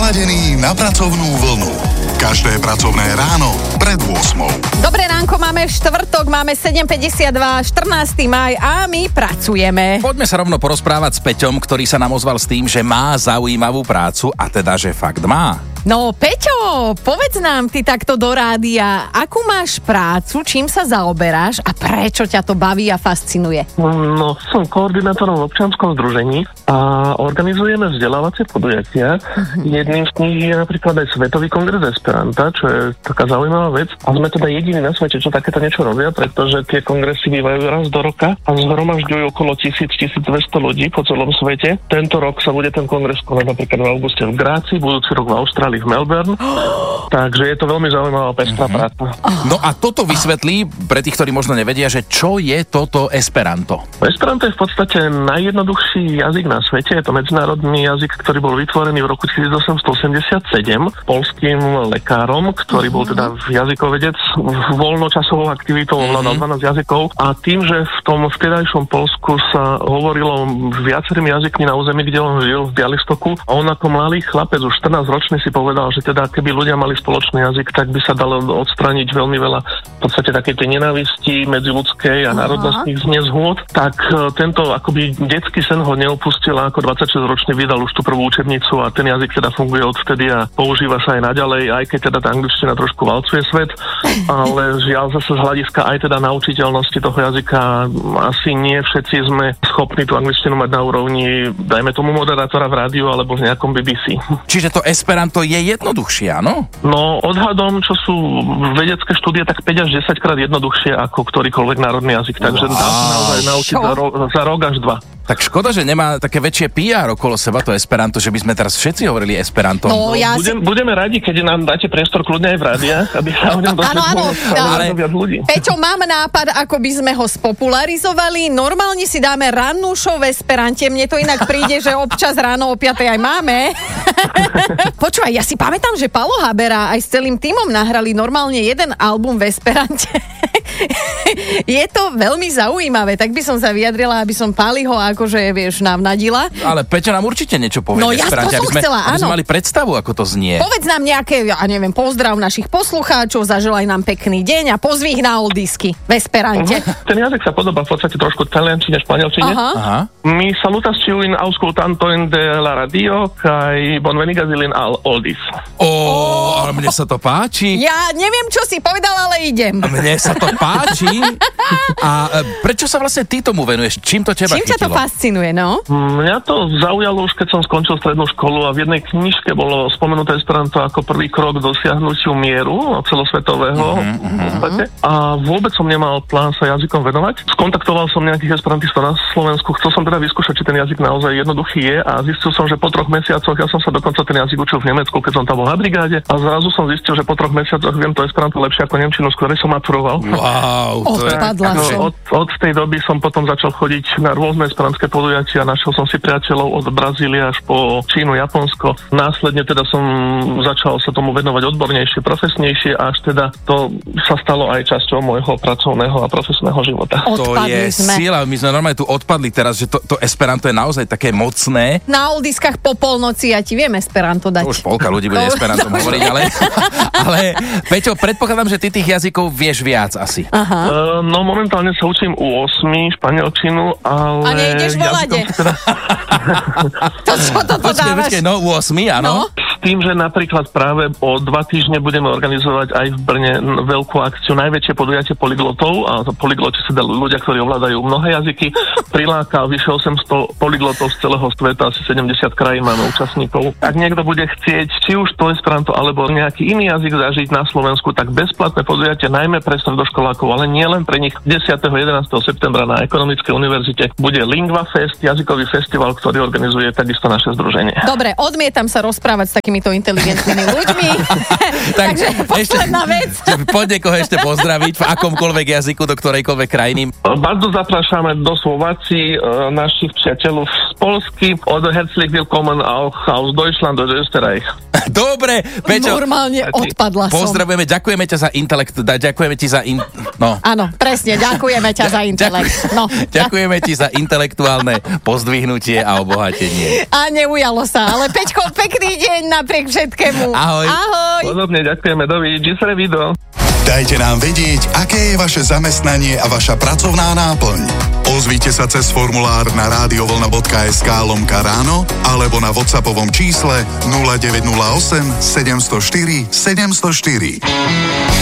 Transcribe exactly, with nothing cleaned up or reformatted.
naladený na pracovnú vlnu. Každé pracovné ráno pred ôsmou. Dobré ránko, máme štvrtok, máme sedem päťdesiatdva, štrnásteho mája a my pracujeme. Poďme sa rovno porozprávať s Peťom, ktorý sa nám ozval s tým, že má zaujímavú prácu a teda, že fakt má. No Peťo, povedz nám ty takto do rádia, akú máš prácu, čím sa zaoberáš a prečo ťa to baví a fascinuje? No, som koordinátorom v občianskom združení a organizujeme vzdelávacie podujatia. Uh-huh. Jedným z nich je napríklad aj Svetový kongres Esperanta, čo je taká zaujímavá vec. A sme teda jediní na svete, čo takéto niečo robia, pretože tie kongresy bývajú raz do roka a zhromažďujú okolo tisíc až tisícdvesto ľudí po celom svete. Tento rok sa bude ten kongres konať napríklad v auguste v Gráci, budúci rok v Austrálii v Melbourne, takže je to veľmi zaujímavá pestrá uh-huh. práca. No a toto vysvetlí pre tých, ktorí možno nevedia, že čo je toto Esperanto? Esperanto je v podstate najjednoduchší jazyk na svete, je to medzinárodný jazyk, ktorý bol vytvorený v roku tisícosemstoosemdesiatsedem poľským lekárom, ktorý bol teda jazykovedec, voľnočasovou aktivitou ovládal dvanásť jazykov a tým, že v tom vtedajšom Poľsku sa hovorilo viacerými jazykmi na území, kde on žil v Bialystoku a on ako mladý chlapec, už štrnásťročný si povedal, že teda keby ľudia mali spoločný jazyk, tak by sa dalo odstrániť veľmi veľa v podstate takej tej nenávisti medziľudskej a národnostných nezhôd. Tak tento akoby detský sen ho neopustil a ako dvadsaťšesťročný vydal už tú prvú učebnicu a ten jazyk teda funguje odvtedy a používa sa aj naďalej, aj keď teda tá angličtina trošku valcuje svet, ale žiaľ zase z hľadiska aj teda naučiteľnosti toho jazyka asi nie všetci sme schopní tú angličtinu mať na úrovni, dajme tomu moderátora v rádiu alebo v nejakom bé bé cé. Čiže to Esperanto je jednoduchšie, áno? No, odhadom, čo sú vedecké štúdie, tak päť až desať krát jednoduchšie ako ktorýkoľvek národný jazyk, takže wow. dá sa naozaj naučiť za, ro- za rok až dva. Tak škoda, že nemá také väčšie pé er okolo seba to Esperanto, že by sme teraz všetci hovorili Esperanto. No, ja Budem, si... Budeme radi, keď nám dáte priestor kľudne aj v rádiách, aby sa o ňom dosvedčilo ale... viac ľudí. Peťo, mám nápad, ako by sme ho spopularizovali. Normálne si dáme rannú show v Esperante. Mne to inak príde, že občas ráno o piatej aj máme. Počúvaj, ja si pamätám, že Paolo Habera aj s celým tímom nahrali normálne jeden album v Esperante. Je to veľmi zaujímavé, tak by som sa vyjadrila, aby som Páliho akože, vieš, nám nadila. Ale Peťo nám určite niečo povie no, v Esperante, ja aby sme, chcela, aby sme mali predstavu, ako to znie. Povedz nám nejaké, ja neviem, pozdrav našich poslucháčov, zaželaj nám pekný deň a pozvi ich na oldisky v Esperante. Uh-huh. Ten jazyk sa podobá v podstate trošku taliančine, španielčine. Aha. Aha. Mi salutasciu in auscultanto in de la radio kai bonvenigasil in al oldis. Ó, oh, ale mne sa to páči. Ja neviem, čo si povedal, ale idem. Mne sa to páči. A prečo sa vlastne ty tomu venuješ? Čím to teba Čím chytilo? ťa to fascinuje, no? Mňa to zaujalo už, keď som skončil strednú školu a v jednej knižke bolo spomenuté Esperanto ako prvý krok k dosiahnutiu mieru celosvetového. Uh-huh, uh-huh. A vôbec som nemal plán sa jazykom venovať. Skontaktoval som nejakých esperantistov na Slovensku. Chcel som teda vyskúšať, či ten jazyk naozaj jednoduchý je a zistil som, že po troch mesiacoch, ja som sa dokonca ten jazyk učil v Nemecku, keď som tam bol na brigáde a zrazu som zistil, že po troch mesiacoch viem to Esperanto lepšie ako nemčinu, z ktorej som maturoval. Wow, to je... No, od, od tej doby som potom začal chodiť na rôzne esperantské podujatia, našiel som si priateľov od Brazílie až po Čínu, Japonsko. Následne teda som začal sa tomu venovať odbornejšie, profesnejšie, až teda to sa stalo aj časťou môjho pracovného a profesného života. Odpadli to je sme. sila, my sme normálne tu odpadli teraz, že to, to Esperanto je naozaj také mocné. Na oldiskách po polnoci ja ti viem Esperanto dať. To už polka ľudí bude Esperantom hovoriť, ale, ale Peťo, predpokladám, že ty tých jazykov vieš viac asi. Aha. Uh, no momentálne sa učím u osmi španielčinu, ale... A nejdeš volade? Teda... to čo toto počkej, dávaš? Počkej, no u osmi, áno. No? S tým, že napríklad práve o dva týždne budeme organizovať aj v Brne veľkú akciu, najväčšie podujatie polyglotov, a to polygloti sú ľudia, ktorí ovládajú mnohé jazyky, priláka vyše osemsto polyglotov z celého sveta, asi sedemdesiat krajín máme účastníkov. Ak niekto bude chcieť, či už to Esperanto alebo nejaký iný jazyk zažiť na Slovensku, tak bezplatné podujatie najmä pre stredoškolákov, ale nie len pre nich. desiateho a jedenásteho septembra na Ekonomickej univerzite bude Lingva Fest, jazykový festival, ktorý organizuje takisto naše združenie. Dobre, odmietam sa rozprávať s takýmito inteligentnými ľuďmi. Tak Takže posledná vec. Poď niekoho ešte pozdraviť v akomkoľvek jazyku do ktorejkoľvek krajiny. Bardzo zapraszamy do Słowacji, naszych przyjaciół z Polski. Od herzlich willkommen auch aus Deutschland und Österreich. Dobre, Peťo. Normálne odpadla som. Pozdravujeme, ďakujeme ťa za intelekt, ďakujeme ti za... In... No. Áno, presne, ďakujeme ťa za intelekt. No, ďakujeme ti za intelektuálne pozdvihnutie a obohatenie. A neujalo sa, ale Peťko, pekný deň na napriek všetkému. Ahoj. Ahoj. Podobne, ďakujeme, dovidí, video. Dajte nám vedieť, aké je vaše zamestnanie a vaša pracovná náplň. Ozvite sa cez formulár na radiovlna.sk lomka ráno alebo na WhatsAppovom čísle nula deväť nula osem sedem nula štyri sedem nula štyri.